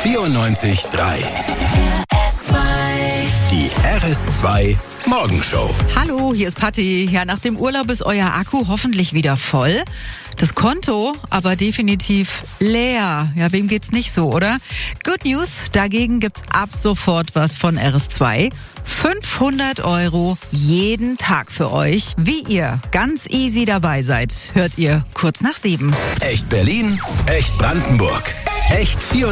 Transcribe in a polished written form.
94.3. Die RS2 Morgenshow. Hallo, hier ist Patti. Ja, nach dem Urlaub ist euer Akku hoffentlich wieder voll. Das Konto aber definitiv leer. Ja, wem geht's nicht so, oder? Good News, dagegen gibt's ab sofort was von RS2. 500 € jeden Tag für euch. Wie ihr ganz easy dabei seid, hört ihr kurz nach 7. Echt Berlin, echt Brandenburg, echt 94.